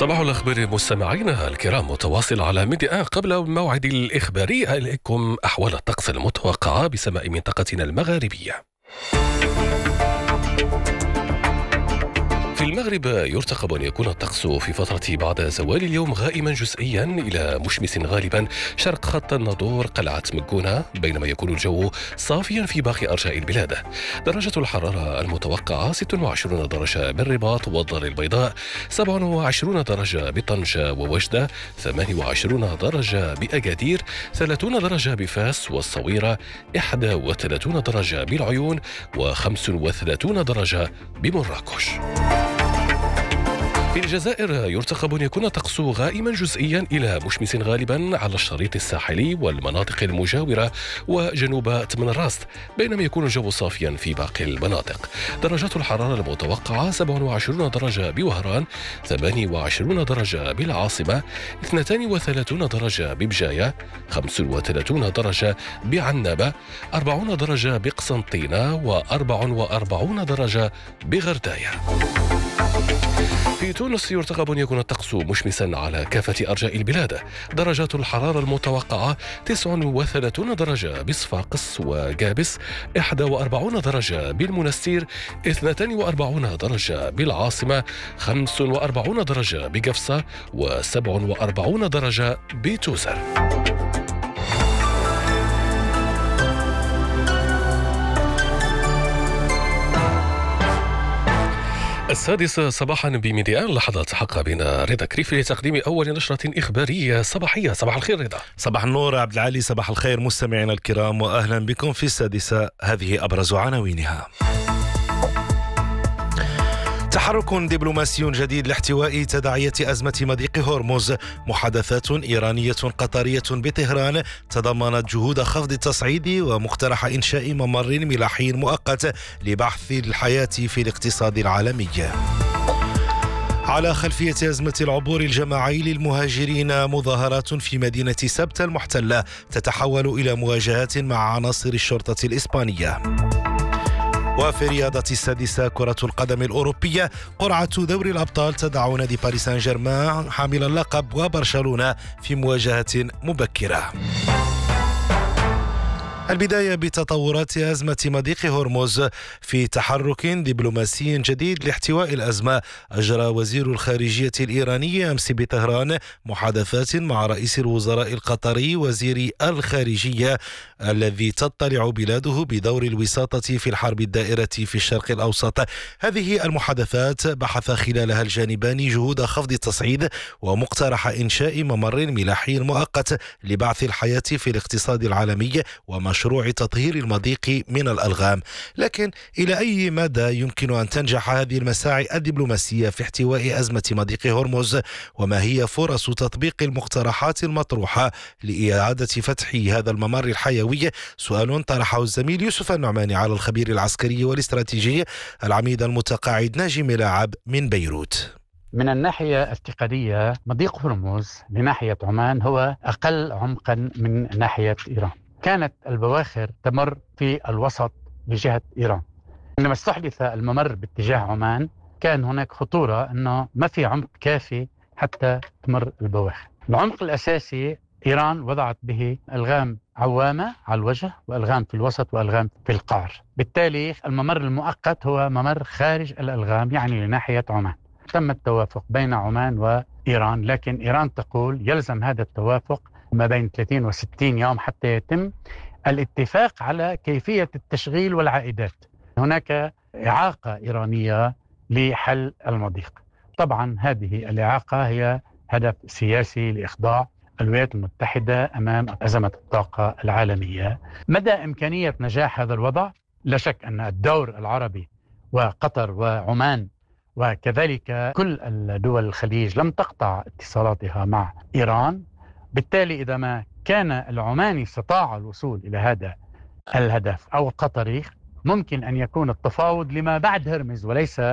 صباح الأخبار مستمعينا الكرام، متواصل على مدء قبل الموعد الإخباري إليكم أحوال الطقس المتوقعة بسماء منطقتنا المغاربية. في المغرب يرتقب أن يكون الطقس في فترة بعد زوال اليوم غائما جزئيا إلى مشمس غالبا شرق خط الناظور قلعة مكونة، بينما يكون الجو صافيا في باقي أرجاء البلاد. درجة الحرارة المتوقعة 26 درجة بالرباط والدار البيضاء، 27 درجة بطنجة ووجدة، 28 درجة بأكادير، 30 درجة بفاس والصويرة، 31 درجة بالعيون، و35 درجة بمراكش. في الجزائر يرتقب أن يكون الطقس غائما جزئيا إلى مشمس غالبا على الشريط الساحلي والمناطق المجاورة وجنوب تمن الراست، بينما يكون الجو صافيا في باقي المناطق. درجات الحرارة المتوقعة 27 درجة بوهران، 28 درجة بالعاصمة، 32 درجة ببجاية، 35 درجة بعنابة، 40 درجة بقسنطينة، و44 درجة بغرداية. في تونس يرتقب أن يكون الطقس مشمسا على كافة أرجاء البلاد. درجات الحرارة المتوقعة 39 درجة بصفاقس وقابس، 41 درجة بالمنستير، 42 درجة بالعاصمة، 45 درجة بقفصة، و47 درجة بتوزر. السادسة صباحا بميديان، لحظات حق بنا رضا كريفي لتقديم أول نشرة إخبارية صباحية. صباح الخير رضا. صباح النور عبد العالي. صباح الخير مستمعينا الكرام، وأهلا بكم في السادسة. هذه أبرز عناوينها. تحرك دبلوماسي جديد لاحتواء تداعية أزمة مضيق هرمز. محادثات إيرانية قطرية بطهران تضمنت جهود خفض التصعيد ومقترح إنشاء ممر ملاحي مؤقت لبحث الحياة في الاقتصاد العالمي. على خلفية أزمة العبور الجماعي للمهاجرين، مظاهرات في مدينة سبتة المحتلة تتحول إلى مواجهات مع عناصر الشرطة الإسبانية. وفي رياضة السادسة كرة القدم الأوروبية، قرعة دوري الأبطال تضع نادي باريس سان جيرمان حامل اللقب وبرشلونة في مواجهة مبكرة. البداية بتطورات أزمة مضيق هرمز. في تحرك دبلوماسي جديد لاحتواء الأزمة، أجرى وزير الخارجية الإيراني أمس بطهران محادثات مع رئيس الوزراء القطري وزير الخارجية الذي تطلع بلاده بدور الوساطة في الحرب الدائرة في الشرق الأوسط. هذه المحادثات بحث خلالها الجانبان جهود خفض التصعيد ومقترح إنشاء ممر ملاحي مؤقت لبعث الحياة في الاقتصاد العالمي ومشروع تطهير المضيق من الألغام. لكن إلى أي مدى يمكن أن تنجح هذه المساعي الدبلوماسية في احتواء أزمة مضيق هرمز؟ وما هي فرص تطبيق المقترحات المطروحة لإعادة فتح هذا الممر الحيوي؟ سؤال طرحه الزميل يوسف النعماني على الخبير العسكري والاستراتيجي العميد المتقاعد ناجي ملاعب من بيروت. من الناحية التقنية مضيق هرمز لناحية عمان هو أقل عمقا من ناحية إيران. كانت البواخر تمر في الوسط بجهة إيران، عندما استحدث الممر باتجاه عمان كان هناك خطورة أنه ما في عمق كافي حتى تمر البواخر. العمق الأساسي إيران وضعت به ألغام عوامة على الوجه وألغام في الوسط وألغام في القعر، بالتالي الممر المؤقت هو ممر خارج الألغام، يعني لناحية عمان. تم التوافق بين عمان وإيران، لكن إيران تقول يلزم هذا التوافق ما بين 30 و60 يوم حتى يتم الاتفاق على كيفية التشغيل والعائدات. هناك إعاقة إيرانية لحل المضيق. طبعا هذه الإعاقة هي هدف سياسي لإخضاع الولايات المتحدة أمام أزمة الطاقة العالمية. مدى إمكانية نجاح هذا الوضع؟ لا شك أن الدور العربي وقطر وعمان وكذلك كل الدول الخليج لم تقطع اتصالاتها مع إيران، بالتالي إذا ما كان العماني استطاع الوصول إلى هذا الهدف أو القطري، ممكن أن يكون التفاوض لما بعد هرمز وليس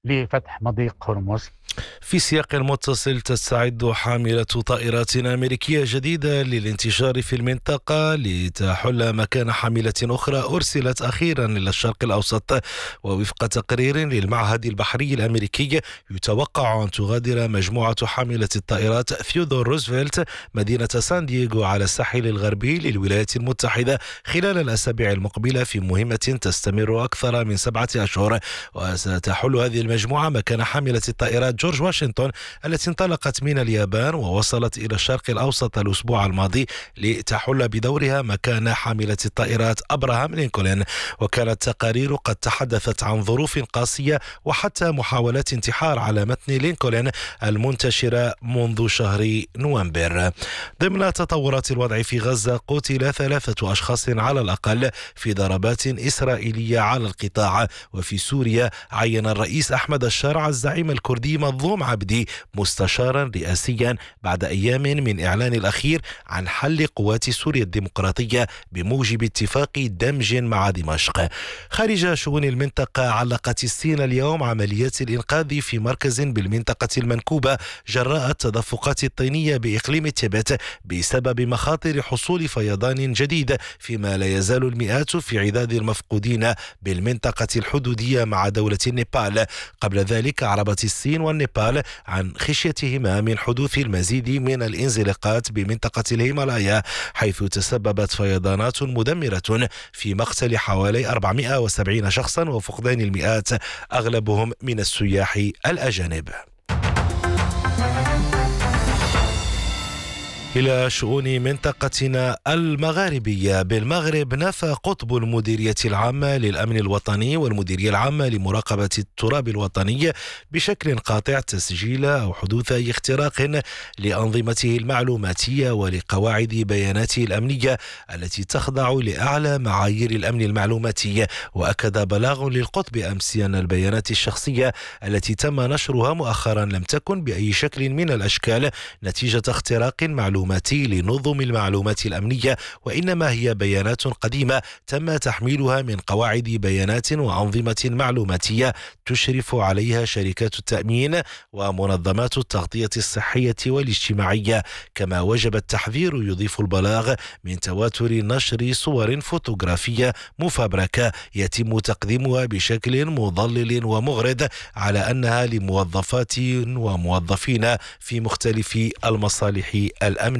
لفتح مضيق هرمز. في سياق متصل، تستعد حاملة طائرات أمريكية جديدة للانتشار في المنطقة لتحل مكان حاملة أخرى أرسلت أخيرا إلى الشرق الأوسط. ووفق تقرير للمعهد البحري الأمريكي يتوقع أن تغادر مجموعة حاملة الطائرات ثيودور روزفلت مدينة سان دييغو على الساحل الغربي للولايات المتحدة خلال الأسابيع المقبلة في مهمة تستمر أكثر من 7 أشهر. وستحل هذه المجموعة مكان حاملة الطائرات جورج واشنطن التي انطلقت من اليابان ووصلت إلى الشرق الأوسط الأسبوع الماضي لتحل بدورها مكان حاملة الطائرات أبراهام لينكولن. وكانت تقارير قد تحدثت عن ظروف قاسية وحتى محاولات انتحار على متن لينكولن المنتشرة منذ شهر نوفمبر. ضمن تطورات الوضع في غزة، قتل 3 أشخاص على الأقل في ضربات إسرائيلية على القطاع. وفي سوريا عين الرئيس أحمد الشرع الزعيم الكردي مظلوم عبدي مستشارا رئاسيا بعد أيام من إعلان الأخير عن حل قوات سوريا الديمقراطية بموجب اتفاق دمج مع دمشق. خارج شؤون المنطقة، علقت الصين اليوم عمليات الإنقاذ في مركز بالمنطقة المنكوبة جراء التدفقات الطينية بإقليم تبت بسبب مخاطر حصول فيضان جديد، فيما لا يزال المئات في عداد المفقودين بالمنطقة الحدودية مع دولة النيبال. قبل ذلك أعربت الصين والنيبال عن خشيتهما من حدوث المزيد من الانزلاقات بمنطقة الهيمالايا، حيث تسببت فيضانات مدمرة في مقتل حوالي 470 شخصا وفقدان المئات أغلبهم من السياح الأجانب. إلى شؤون منطقتنا المغاربية. بالمغرب نفى قطب المديرية العامة للأمن الوطني والمديرية العامة لمراقبة التراب الوطني بشكل قاطع تسجيل أو حدوث أي اختراق لأنظمته المعلوماتية ولقواعد بياناته الأمنية التي تخضع لأعلى معايير الأمن المعلوماتي. وأكد بلاغ للقطب أمس أن البيانات الشخصية التي تم نشرها مؤخرا لم تكن بأي شكل من الأشكال نتيجة اختراق معلوماتي لنظم المعلومات الأمنية، وإنما هي بيانات قديمة تم تحميلها من قواعد بيانات وأنظمة معلوماتية تشرف عليها شركات التأمين ومنظمات التغطية الصحية والاجتماعية. كما وجب التحذير، يضيف البلاغ، من تواتر نشر صور فوتوغرافية مفبركة يتم تقديمها بشكل مضلل ومغرض على أنها لموظفات وموظفين في مختلف المصالح الأمنية.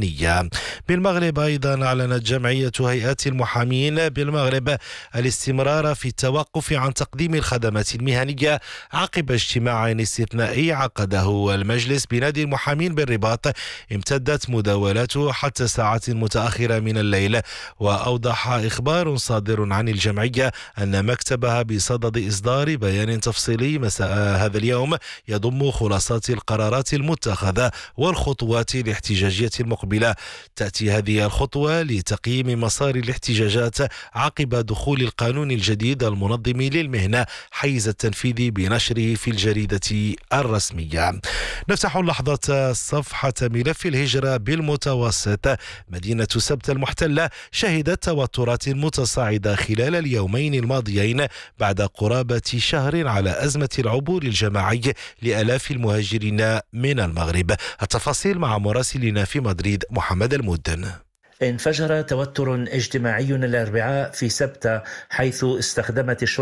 بالمغرب أيضا أعلنت جمعية هيئات المحامين بالمغرب الاستمرار في التوقف عن تقديم الخدمات المهنية عقب اجتماع استثنائي عقده المجلس بنادي المحامين بالرباط امتدت مداولاته حتى ساعات متأخرة من الليل. وأوضح إخبار صادر عن الجمعية أن مكتبها بصدد إصدار بيان تفصيلي مساء هذا اليوم يضم خلاصات القرارات المتخذة والخطوات الاحتجاجية المقبلة. تأتي هذه الخطوة لتقييم مسار الاحتجاجات عقب دخول القانون الجديد المنظم للمهنة حيز التنفيذ بنشره في الجريدة الرسمية. نفتح اللحظة صفحة ملف الهجرة بالمتوسط. مدينة سبت المحتلة شهدت توترات متصاعدة خلال اليومين الماضيين بعد قرابة شهر على أزمة العبور الجماعي لآلاف المهاجرين من المغرب. التفاصيل مع مراسلنا في مدريد محمد المدن. انفجر توتر اجتماعي الأربعاء في سبتة، حيث استخدمت الشرطة